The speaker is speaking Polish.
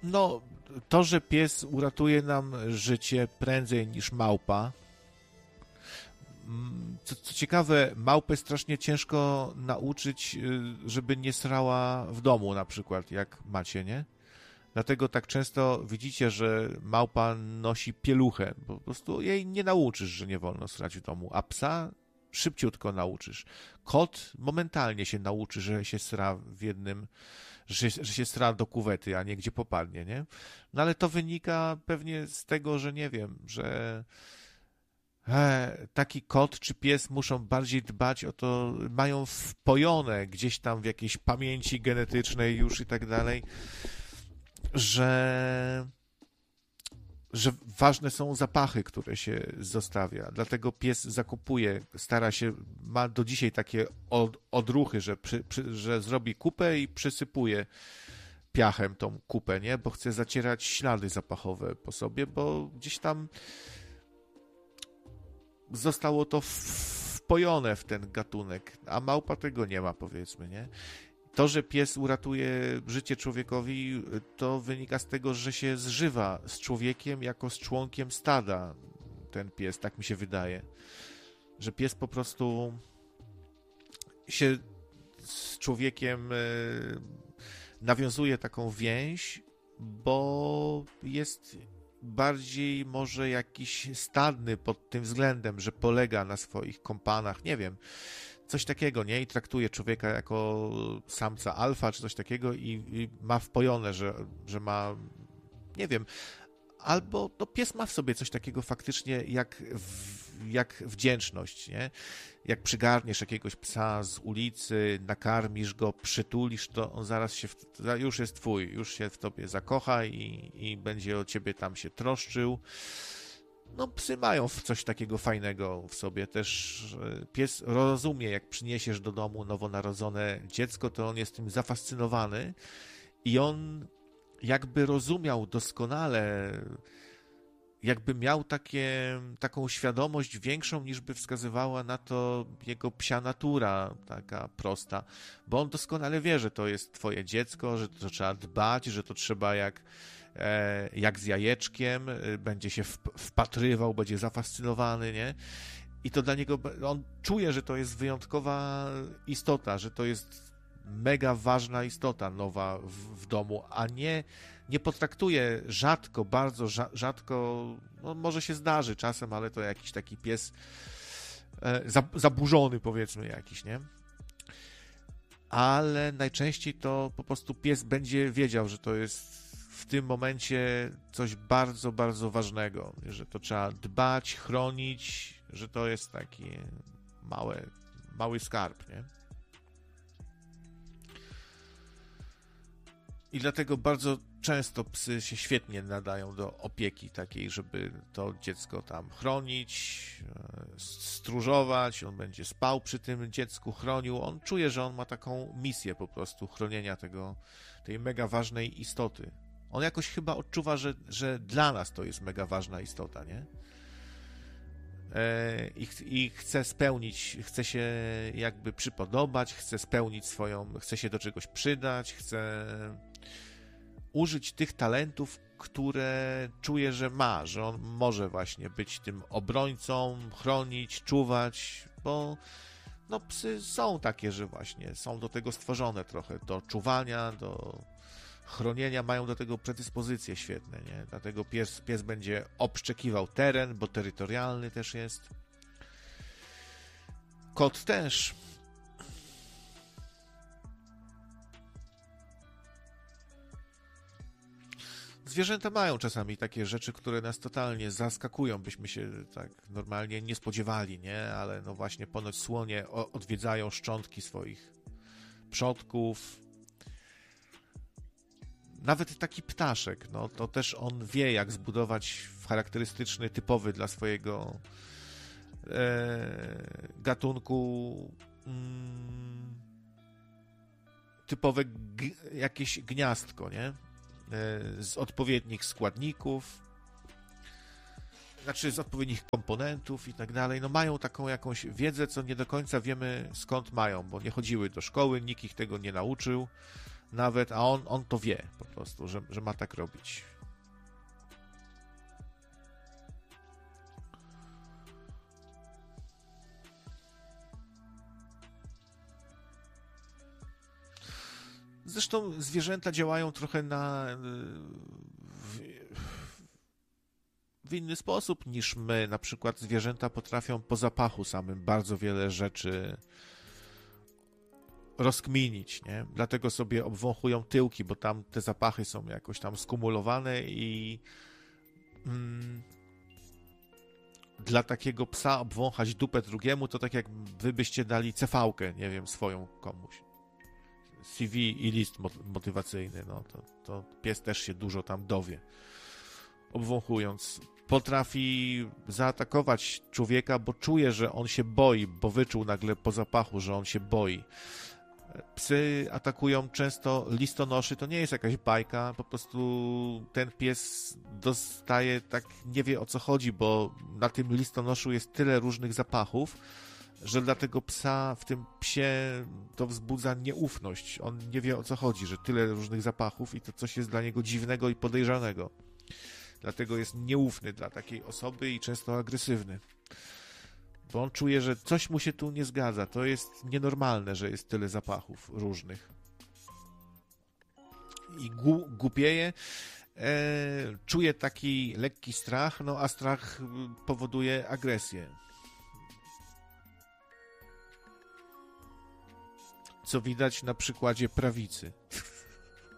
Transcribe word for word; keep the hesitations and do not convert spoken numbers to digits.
No, to, że pies uratuje nam życie prędzej niż małpa. Co, co ciekawe, małpę strasznie ciężko nauczyć, żeby nie srała w domu na przykład, jak macie, nie? Dlatego tak często widzicie, że małpa nosi pieluchę. Po prostu jej nie nauczysz, że nie wolno srać w domu, a psa szybciutko nauczysz. Kot momentalnie się nauczy, że się sra w jednym, że się, że się sra do kuwety, a nie gdzie popadnie, nie? No ale to wynika pewnie z tego, że nie wiem, że e, taki kot czy pies muszą bardziej dbać o to, mają wpojone gdzieś tam w jakiejś pamięci genetycznej już i tak dalej, że że ważne są zapachy, które się zostawia. Dlatego pies zakupuje, stara się, ma do dzisiaj takie od, odruchy, że, przy, przy, że zrobi kupę i przysypuje piachem tą kupę, nie? Bo chce zacierać ślady zapachowe po sobie, bo gdzieś tam zostało to wpojone w ten gatunek, a małpa tego nie ma, powiedzmy, nie? To, że pies uratuje życie człowiekowi, to wynika z tego, że się zżywa z człowiekiem jako z członkiem stada. Ten pies, tak mi się wydaje. Że pies po prostu się z człowiekiem nawiązuje taką więź, bo jest bardziej może jakiś stadny pod tym względem, że polega na swoich kompanach, nie wiem. Coś takiego, nie? I traktuje człowieka jako samca alfa, czy coś takiego i, i ma wpojone, że, że ma, nie wiem, albo to pies ma w sobie coś takiego faktycznie jak, w, jak wdzięczność, nie? Jak przygarniesz jakiegoś psa z ulicy, nakarmisz go, przytulisz, to on zaraz się, w, już jest twój, już się w tobie zakocha i, i będzie o ciebie tam się troszczył. No, psy mają coś takiego fajnego w sobie też. Pies rozumie, jak przyniesiesz do domu nowonarodzone dziecko, to on jest tym zafascynowany i on jakby rozumiał doskonale, jakby miał takie, taką świadomość większą, niż by wskazywała na to jego psia natura, taka prosta, bo on doskonale wie, że to jest twoje dziecko, że to trzeba dbać, że to trzeba jak jak z jajeczkiem, będzie się wpatrywał, będzie zafascynowany, nie? I to dla niego, on czuje, że to jest wyjątkowa istota, że to jest mega ważna istota nowa w, w domu, a nie, nie potraktuje rzadko, bardzo rzadko, no może się zdarzy czasem, ale to jakiś taki pies e, zaburzony, powiedzmy, jakiś, nie? Ale najczęściej to po prostu pies będzie wiedział, że to jest w tym momencie coś bardzo, bardzo ważnego, że to trzeba dbać, chronić, że to jest taki mały, mały skarb, nie? I dlatego bardzo często psy się świetnie nadają do opieki takiej, żeby to dziecko tam chronić, stróżować, on będzie spał przy tym dziecku, chronił, on czuje, że on ma taką misję po prostu chronienia tego, tej mega ważnej istoty. On jakoś chyba odczuwa, że, że dla nas to jest mega ważna istota, nie? E, i, I chce spełnić, chce się jakby przypodobać, chce spełnić swoją, chce się do czegoś przydać, chce użyć tych talentów, które czuje, że ma, że on może właśnie być tym obrońcą, chronić, czuwać, bo no psy są takie, że właśnie są do tego stworzone trochę, do czuwania, do chronienia, mają do tego predyspozycje świetne, nie? Dlatego pies, pies będzie obszczekiwał teren, bo terytorialny też jest. Kot też. Zwierzęta mają czasami takie rzeczy, które nas totalnie zaskakują, byśmy się tak normalnie nie spodziewali, nie? Ale no właśnie ponoć słonie odwiedzają szczątki swoich przodków. Nawet taki ptaszek, no to też on wie, jak zbudować charakterystyczny, typowy dla swojego e, gatunku mm, typowe g- jakieś gniazdko, nie? E, z odpowiednich składników, znaczy z odpowiednich komponentów i tak dalej. No mają taką jakąś wiedzę, co nie do końca wiemy, skąd mają, bo nie chodziły do szkoły, nikt ich tego nie nauczył nawet, a on, on to wie po prostu, że, że ma tak robić. Zresztą zwierzęta działają trochę na w, w inny sposób niż my. Na przykład zwierzęta potrafią po zapachu samym bardzo wiele rzeczy rozkminić, nie? Dlatego sobie obwąchują tyłki, bo tam te zapachy są jakoś tam skumulowane i mm, dla takiego psa obwąchać dupę drugiemu, to tak jak wy byście dali cefałkę, nie wiem, swoją komuś. C V i list motywacyjny, no to, to pies też się dużo tam dowie. Obwąchując, potrafi zaatakować człowieka, bo czuje, że on się boi, bo wyczuł nagle po zapachu, że on się boi. Psy atakują często listonoszy, to nie jest jakaś bajka, po prostu ten pies dostaje, tak nie wie o co chodzi, bo na tym listonoszu jest tyle różnych zapachów, że dla tego psa, w tym psie to wzbudza nieufność. On nie wie o co chodzi, że tyle różnych zapachów i to coś jest dla niego dziwnego i podejrzanego. Dlatego jest nieufny dla takiej osoby i często agresywny. Bo on czuje, że coś mu się tu nie zgadza. To jest nienormalne, że jest tyle zapachów różnych. I gu- głupieje, e, czuje taki lekki strach, no a strach powoduje agresję. Co widać na przykładzie prawicy.